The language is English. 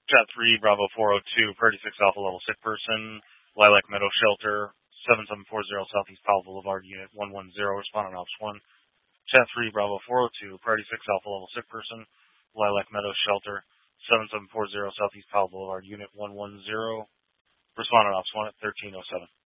Chat 3, Bravo 402, Purdy 6 Alpha Level Sick Person, Lilac Meadow Shelter, 7740 Southeast Powell Boulevard, Unit 110, responding Ops 1. Chat 3, Bravo 402, Party 6 Alpha Level Sick Person, Lilac Meadow Shelter, 7740 Southeast Powell Boulevard, Unit 110, responding Ops 1 at 1307.